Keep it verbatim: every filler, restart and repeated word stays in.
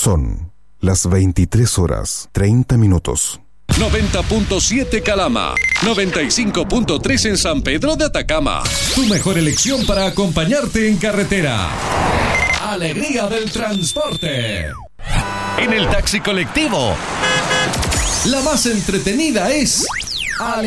Son las veintitrés horas treinta minutos. noventa punto siete Calama, noventa y cinco punto tres en San Pedro de Atacama. Tu mejor elección para acompañarte en carretera. Alegría del transporte. En el taxi colectivo, la más entretenida es